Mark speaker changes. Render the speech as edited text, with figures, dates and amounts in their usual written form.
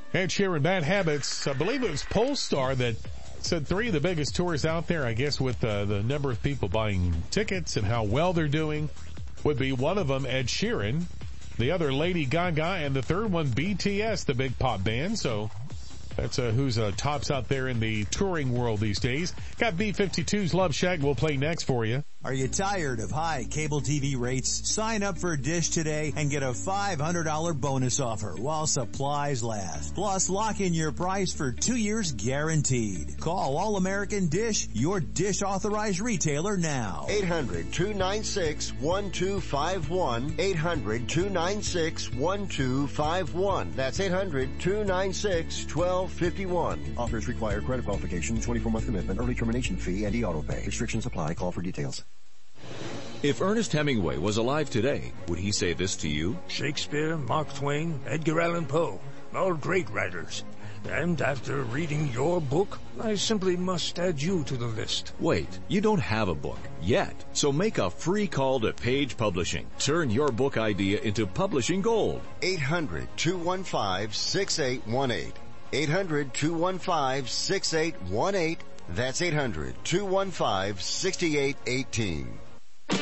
Speaker 1: Ed Sheeran, Bad Habits. I believe it was Polestar that said 3 of the biggest tours out there, I guess with the number of people buying tickets and how well they're doing, would be one of them Ed Sheeran, the other Lady Gaga, and the third one BTS, the big pop band. So that's who's tops out there in the touring world these days. Got B-52's Love Shack. We'll play next for you.
Speaker 2: Are you tired of high cable TV rates? Sign up for Dish today and get a $500 bonus offer while supplies last. Plus, lock in your price for 2 years guaranteed. Call All American Dish, your Dish authorized retailer now.
Speaker 3: 800-296-1251. 800-296-1251. That's 800-296-1251.
Speaker 4: Offers require credit qualification, 24-month commitment, early termination fee, and e-auto pay. Restrictions apply. Call for details.
Speaker 5: If Ernest Hemingway was alive today, would he say this to you?
Speaker 6: Shakespeare, Mark Twain, Edgar Allan Poe, all great writers. And after reading your book, I simply must add you to the list.
Speaker 5: Wait, you don't have a book yet. So make a free call to Page Publishing. Turn your book idea into publishing gold.
Speaker 3: 800-215-6818. 800-215-6818. That's 800-215-6818.